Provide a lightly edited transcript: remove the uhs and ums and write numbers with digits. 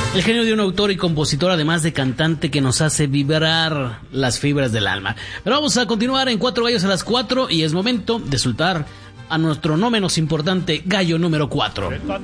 El genio de un autor y compositor, además de cantante, que nos hace vibrar las fibras del alma. Pero vamos a continuar en Cuatro Gallos a las 4 y es momento de soltar a nuestro no menos importante gallo número 4.